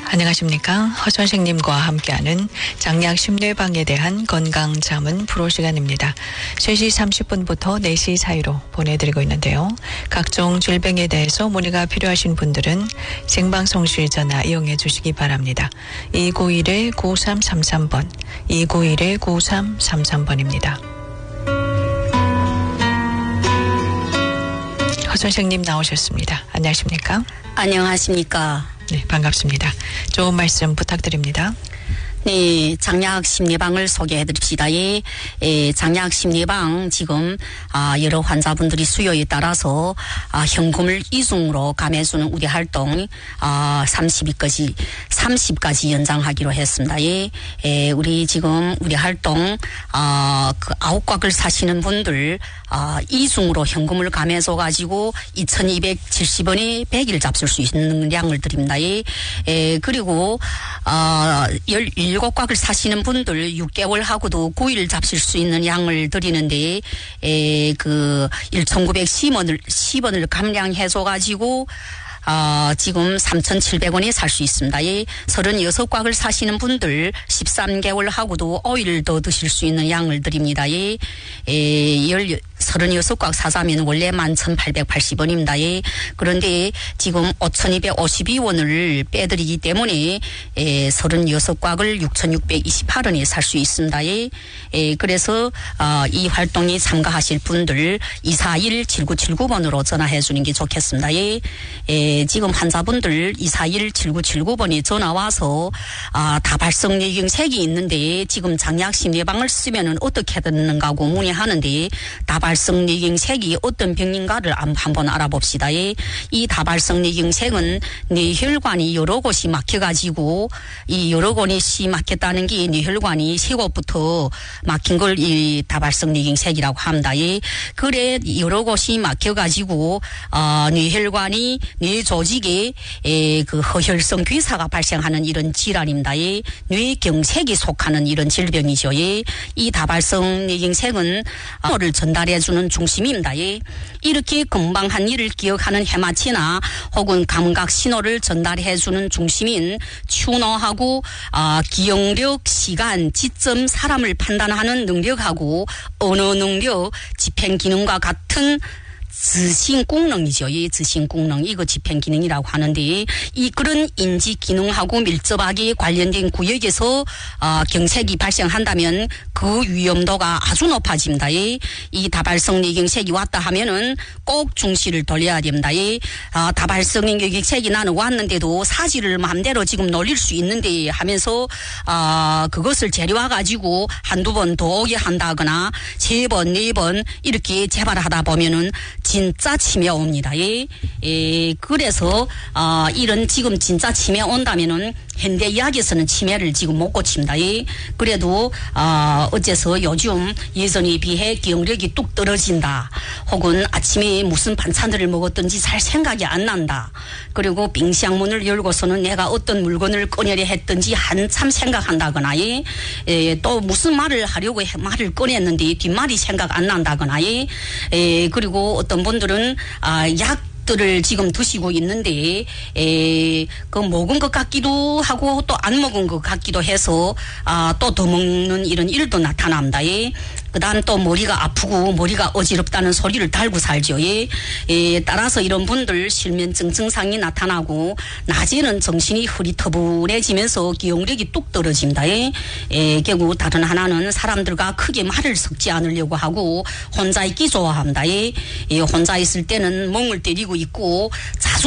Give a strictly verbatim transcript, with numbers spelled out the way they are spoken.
안녕하십니까. 허 선생님과 함께하는 장약 심뇌방에 대한 건강자문 프로 시간입니다. 세 시 삼십 분부터 네 시 사이로 보내드리고 있는데요. 각종 질병에 대해서 문의가 필요하신 분들은 생방송실 전화 이용해 주시기 바랍니다. 이구일 구삼삼삼 번, 이구일 구삼삼삼 번입니다. 허 선생님 나오셨습니다. 안녕하십니까? 안녕하십니까? 네, 반갑습니다. 좋은 말씀 부탁드립니다. 네, 장약 심리방을 소개해 드립시다. 예, 예, 장약 심리방 지금 아, 여러 환자분들이 수요에 따라서 아, 현금을 이중으로 감해주는 우리 활동 아, 삼십일까지 삼십까지 연장하기로 했습니다. 예, 예, 우리 지금 우리 활동 아, 그 아홉곽을 사시는 분들 아, 이중으로 현금을 감해줘 가지고 이천이백칠십 원에 백 일 잡술 수 있는 양을 드립니다. 예, 예, 그리고 아, 열일곱 곽을 사시는 분들 육 개월 하고도 구 일 잡실 수 있는 양을 드리는데 에, 그 천구백십 원을 십 원을 감량해줘 가지고 아, 지금 삼천칠백 원에 살 수 있습니다. 예, 서른여섯 곽을 사시는 분들 십삼 개월 하고도 오 일 더 드실 수 있는 양을 드립니다. 예, 에, 열, 서른여섯 곽 사자면 원래 만 천팔백팔십 원입니다. 예, 그런데 지금 오천이백오십이 원을 빼드리기 때문에 에, 서른여섯 곽을 육천육백이십팔 원에 살 수 있습니다. 예, 에, 그래서 아, 이 활동에 참가하실 분들 이사일 칠구칠구 번으로 전화해 주는 게 좋겠습니다. 예, 에, 지금 환자분들 이사일 칠구칠구 번에 전화와서 아, 다발성 뇌경색이 있는데 지금 장약 심리방을 쓰면은 어떻게 되는가고 문의하는데 다발성 뇌경색이 어떤 병인가를 한번 알아봅시다. 예. 이 다발성 뇌경색은 뇌혈관이 여러 곳이 막혀가지고 이 여러 곳이 막혔다는 게 뇌혈관이 세 곳부터 막힌 걸 이 다발성 뇌경색이라고 합니다. 예. 그래 여러 곳이 막혀가지고 어, 뇌혈관이 뇌 조직에 에, 그 허혈성 괴사가 발생하는 이런 질환입니다. 예. 뇌경색이 속하는 이런 질병이죠. 예. 이 다발성 뇌경색은 를 전달해주는 중심입니다. 예. 이렇게 금방 한 일을 기억하는 해마치나 혹은 감각 신호를 전달해주는 중심인 추노하고 아, 기억력, 시간, 지점, 사람을 판단하는 능력하고 언어 능력, 집행 기능과 같은 지신功能이죠. 이 지신功能이거 집행 기능이라고 하는데 이 그런 인지 기능하고 밀접하게 관련된 구역에서 어, 경색이 발생한다면 그 위험도가 아주 높아집니다. 이, 이 다발성 뇌경색이 왔다 하면은 꼭 중시를 돌려야 됩니다. 이, 아, 다발성 뇌경색이 나는 왔는데도 사지를 마음대로 지금 놀릴 수 있는데 하면서 아, 그것을 재료화 가지고 한두 번 더 오게 한다거나 세 번, 네 번 이렇게 재발하다 보면은 진짜 치매 옵니다. 예. 예. 그래서 어, 이런 지금 진짜 치매 온다면은 현대 의학에서는 치매를 지금 못 고칩니다. 예. 그래도 어, 어째서 요즘 예전에 비해 기억력이 뚝 떨어진다. 혹은 아침에 무슨 반찬들을 먹었던지 잘 생각이 안 난다. 그리고冰箱 문을 열고서는 내가 어떤 물건을 꺼내려 했던지 한참 생각한다거나 예. 예. 또 무슨 말을 하려고 말을 꺼냈는데 뒷말이 생각 안 난다거나 예. 예. 그리고 어떤 분들은 아, 약 들을 지금 드시고 있는데 에, 그 먹은 것 같기도 하고 또 안 먹은 것 같기도 해서 아, 또 더 먹는 이런 일도 나타납니다. 예. 그다음 또 머리가 아프고 머리가 어지럽다는 소리를 달고 살죠. 예. 에, 따라서 이런 분들 실면증 증상이 나타나고 낮에는 정신이 흐릿터분해지면서 기억력이 뚝 떨어집니다. 예. 에, 결국 다른 하나는 사람들과 크게 말을 섞지 않으려고 하고 혼자 있기 좋아합니다. 예. 예, 혼자 있을 때는 멍을 때리고 있고 자주